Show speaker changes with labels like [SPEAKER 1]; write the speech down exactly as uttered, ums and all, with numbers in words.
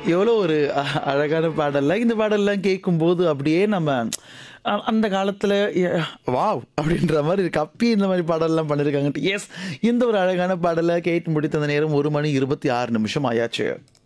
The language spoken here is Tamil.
[SPEAKER 1] எவ்வளோ ஒரு அ அழகான பாடல்ல. இந்த பாடல்லாம் கேட்கும்போது அப்படியே நம்ம அ அந்த காலத்தில எ வாவ்! அப்படின்ற மாரி இருக்கு. அப்பயும் இந்த மாரி பாடல்லாம் பண்ணியிருக்காங்கன்ட்டு. எஸ் இந்த ஒரு அழகான பாடல கேட்டு முடித்த அந்த நேரம் ஒரு மணி இருபத்தி ஆறு நிமிஷம் ஆயாச்சு.